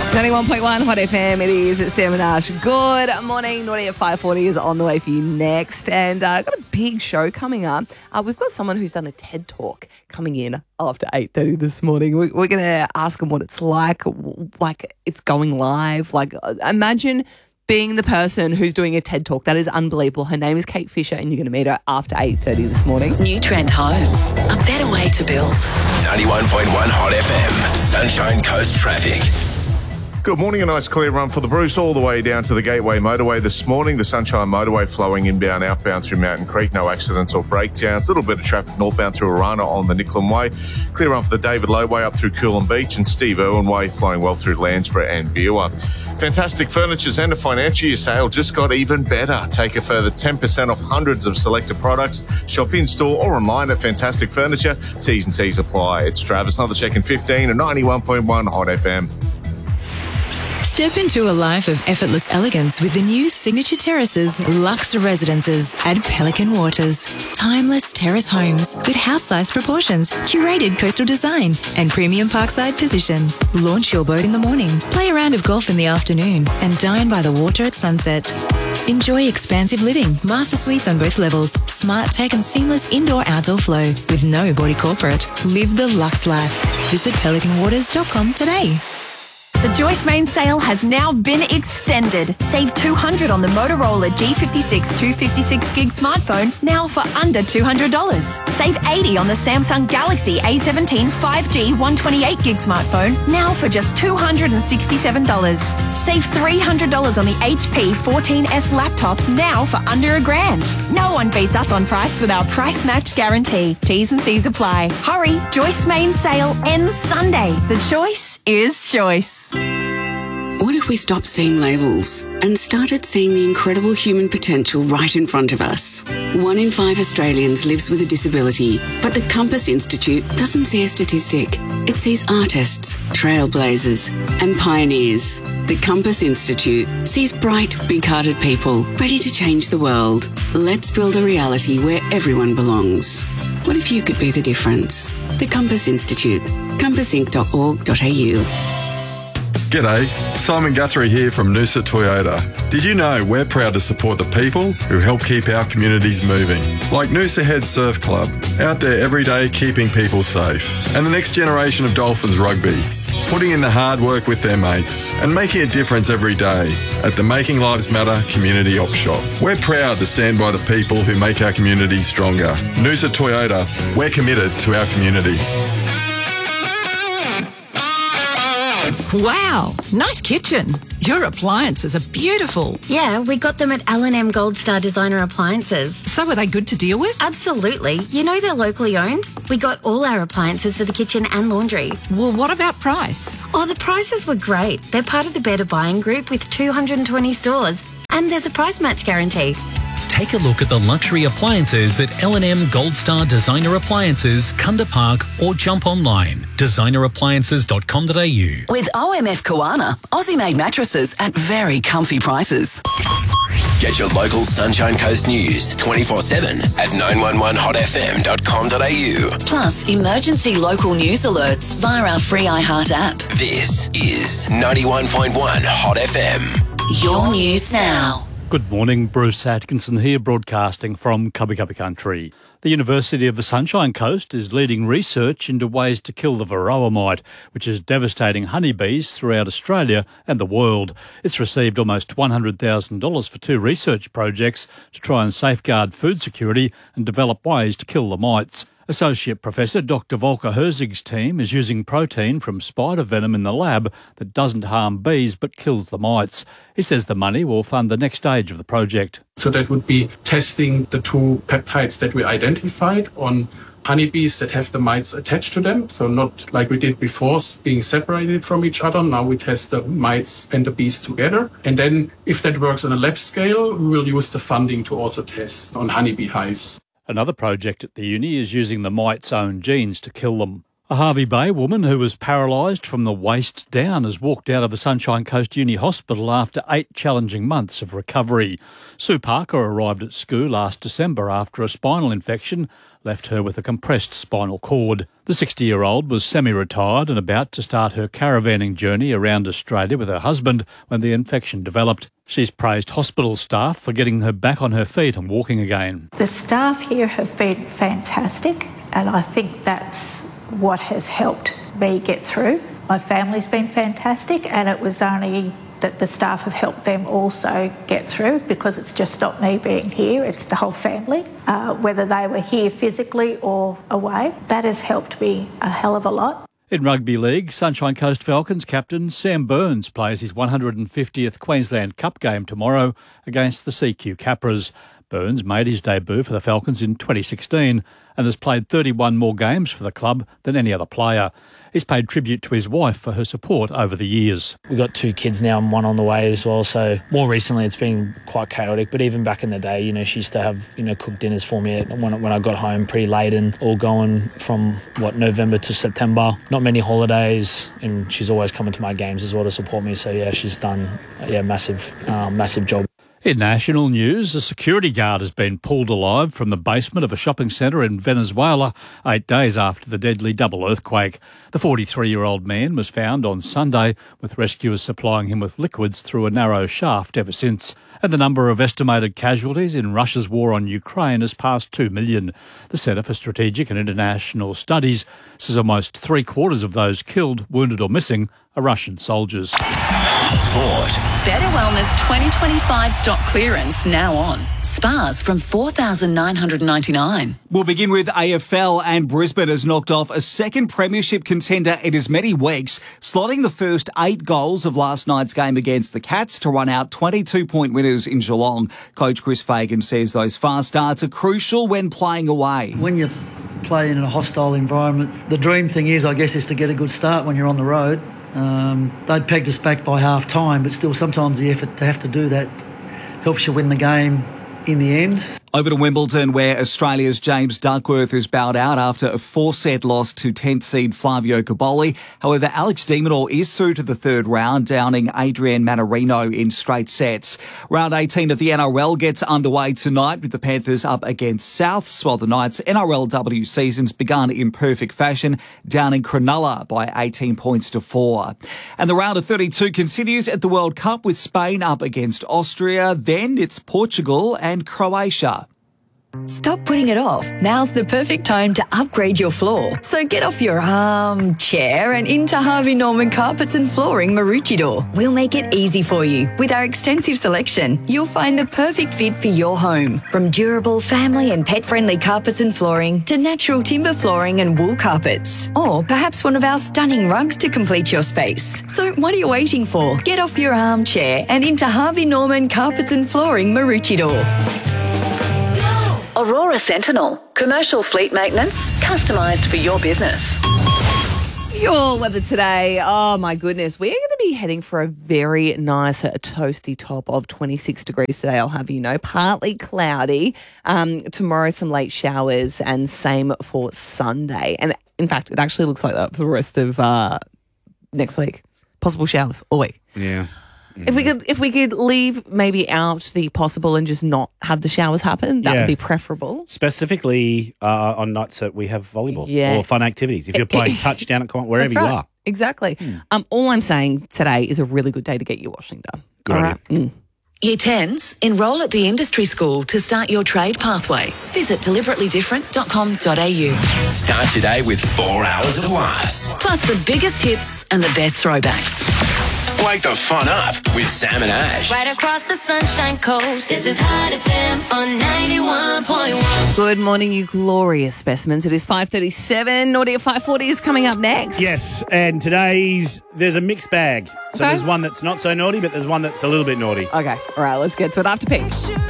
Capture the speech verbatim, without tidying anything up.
ninety-one point one Hot F M, it is Sam and Ash. Good morning. Naughty at five forty is on the way for you next. And I've uh, got a big show coming up. Uh, we've got someone who's done a TED Talk coming in after eight thirty this morning. We, we're going to ask him what it's like, like it's going live. Like, imagine being the person who's doing a TED Talk. That is unbelievable. Her name is Kate Fisher, and you're going to meet her after eight thirty this morning. New Trend Homes, a better way to build. ninety-one point one Hot F M, Sunshine Coast Traffic. Good morning. A nice clear run for the Bruce all the way down to the Gateway Motorway this morning. The Sunshine Motorway flowing inbound, outbound through Mountain Creek. No accidents or breakdowns. A little bit of traffic northbound through Arana on the Nicklin Way. Clear run for the David Low Way up through Coolum Beach, and Steve Irwin Way flowing well through Landsborough and Beerwah. Fantastic Furniture's end of financial year sale just got even better. Take a further ten percent off hundreds of selected products. Shop in store or online at Fantastic Furniture. T's and C's apply. It's Travis, another check in fifteen and ninety-one point one Hot F M. Step into a life of effortless elegance with the new Signature Terraces Luxe Residences at Pelican Waters. Timeless terrace homes with house-sized proportions, curated coastal design and premium parkside position. Launch your boat in the morning, play a round of golf in the afternoon and dine by the water at sunset. Enjoy expansive living, master suites on both levels, smart tech and seamless indoor-outdoor flow with no body corporate. Live the luxe life. Visit pelican waters dot com today. The Joyce Main sale has now been extended. Save two hundred dollars on the Motorola G fifty-six two fifty-six gig smartphone, now for under two hundred dollars. Save eighty dollars on the Samsung Galaxy A seventeen five G one twenty-eight gig smartphone, now for just two hundred sixty-seven dollars. Save three hundred dollars on the H P fourteen S laptop, now for under a grand. No one beats us on price with our price match guarantee. T's and C's apply. Hurry, Joyce Main sale ends Sunday. The choice is choice. What if we stopped seeing labels and started seeing the incredible human potential right in front of us? One in five Australians lives with a disability, but the Compass Institute doesn't see a statistic. It sees artists, trailblazers, and pioneers. The Compass Institute sees bright, big-hearted people ready to change the world. Let's build a reality where everyone belongs. What if you could be the difference? The Compass Institute, compass inc dot org dot a u. G'day, Simon Guthrie here from Noosa Toyota. Did you know we're proud to support the people who help keep our communities moving? Like Noosa Head Surf Club, out there every day keeping people safe. And the next generation of Dolphins Rugby, putting in the hard work with their mates and making a difference every day at the Making Lives Matter Community Op Shop. We're proud to stand by the people who make our communities stronger. Noosa Toyota, we're committed to our community. Wow, nice kitchen. Your appliances are beautiful. Yeah, we got them at L and M Gold Star Designer Appliances. So are they good to deal with? Absolutely. You know they're locally owned. We got all our appliances for the kitchen and laundry. Well, what about price? Oh, the prices were great. They're part of the Better Buying Group with two hundred twenty stores. And there's a price match guarantee. Take a look at the luxury appliances at L and M Gold Star Designer Appliances, Kunda Park, or jump online. designer appliances dot com dot a u. With O M F Koana, Aussie-made mattresses at very comfy prices. Get your local Sunshine Coast news twenty-four seven at nine one one hot f m dot com dot a u. Plus, emergency local news alerts via our free iHeart app. This is ninety-one point one Hot F M. Your news now. Good morning, Bruce Atkinson here, broadcasting from Cubby Cubby Country. The University of the Sunshine Coast is leading research into ways to kill the varroa mite, which is devastating honeybees throughout Australia and the world. It's received almost one hundred thousand dollars for two research projects to try and safeguard food security and develop ways to kill the mites. Associate Professor Doctor Volker Herzig's team is using protein from spider venom in the lab that doesn't harm bees but kills the mites. He says the money will fund the next stage of the project. So that would be testing the two peptides that we identified on honeybees that have the mites attached to them. So not like we did before, being separated from each other. Now we test the mites and the bees together. And then if that works on a lab scale, we will use the funding to also test on honeybee hives. Another project at the uni is using the mite's own genes to kill them. A Hervey Bay woman who was paralysed from the waist down has walked out of the Sunshine Coast Uni Hospital after eight challenging months of recovery. Sue Parker arrived at S C O last December after a spinal infection left her with a compressed spinal cord. The sixty-year-old was semi-retired and about to start her caravanning journey around Australia with her husband when the infection developed. She's praised hospital staff for getting her back on her feet and walking again. The staff here have been fantastic, and I think that's what has helped me get through. My family's been fantastic, and it was only that the staff have helped them also get through, because it's just not me being here, it's the whole family. Uh, whether they were here physically or away, that has helped me a hell of a lot. In rugby league, Sunshine Coast Falcons captain Sam Burns plays his one hundred fiftieth Queensland Cup game tomorrow against the C Q Capras. Burns made his debut for the Falcons in twenty sixteen and has played thirty-one more games for the club than any other player. He's paid tribute to his wife for her support over the years. We've got two kids now and one on the way as well, so more recently it's been quite chaotic, but even back in the day, you know, she used to have, you know, cooked dinners for me when, when I got home pretty late, and all going from, what, November to September. Not many holidays, and she's always coming to my games as well to support me, so yeah, she's done yeah, massive, uh, massive job. In national news, a security guard has been pulled alive from the basement of a shopping centre in Venezuela eight days after the deadly double earthquake. The forty-three-year-old man was found on Sunday, with rescuers supplying him with liquids through a narrow shaft ever since. And the number of estimated casualties in Russia's war on Ukraine has passed two million. The Centre for Strategic and International Studies says almost three-quarters of those killed, wounded or missing are Russian soldiers. Sport. Better Wellness twenty twenty-five stock clearance now on. Spas from four thousand nine hundred ninety-nine dollars. We'll begin with A F L, and Brisbane has knocked off a second premiership contender in as many weeks, slotting the first eight goals of last night's game against the Cats to run out twenty-two point winners in Geelong. Coach Chris Fagan says those fast starts are crucial when playing away. When you play in a hostile environment, the dream thing is, I guess, is to get a good start when you're on the road. Um, they'd pegged us back by half time, but still sometimes the effort to have to do that helps you win the game in the end. Over to Wimbledon, where Australia's James Duckworth has bowed out after a four-set loss to tenth seed Flavio Cobolli. However, Alex de Minaur is through to the third round, downing Adrian Mannarino in straight sets. Round eighteen of the N R L gets underway tonight, with the Panthers up against Souths, while the Knights' N R L W season's begun in perfect fashion, downing Cronulla by eighteen points to four. And the round of thirty-two continues at the World Cup, with Spain up against Austria. Then it's Portugal and Croatia. Stop putting it off. Now's the perfect time to upgrade your floor. So get off your armchair and into Harvey Norman Carpets and Flooring Maroochydore. We'll make it easy for you. With our extensive selection, you'll find the perfect fit for your home. From durable, family and pet-friendly carpets and flooring to natural timber flooring and wool carpets. Or perhaps one of our stunning rugs to complete your space. So what are you waiting for? Get off your armchair and into Harvey Norman Carpets and Flooring Maroochydore. Aurora Sentinel. Commercial fleet maintenance, customised for your business. Your weather today, oh my goodness, we're going to be heading for a very nice uh, toasty top of twenty-six degrees today, I'll have you know. Partly cloudy. Um, tomorrow, some late showers, and same for Sunday. And in fact, it actually looks like that for the rest of uh, next week. Possible showers all week. Yeah. If we could, if we could leave maybe out the possible and just not have the showers happen, that Yeah. would be preferable. Specifically uh, on nights that we have volleyball Yeah. or fun activities. If you're playing touchdown at Commonwealth, wherever That's you right. are. Exactly. Um, all I'm saying today is a really good day to get your washing done. Good all on right. Mm. Year tens, enrol at the industry school to start your trade pathway. Visit deliberately different dot com dot a u. Start your day with four hours of laughs. Plus the biggest hits and the best throwbacks. Wake the fun up with Sam and Ash. Right across the Sunshine Coast, this is Hot F M on ninety-one point one. Good morning, you glorious specimens. It is five thirty-seven. Naughty at five forty is coming up next. Yes, and today's, there's a mixed bag. So Okay. there's one that's not so naughty, but there's one that's a little bit naughty. Okay, all right, let's get to it after Pink.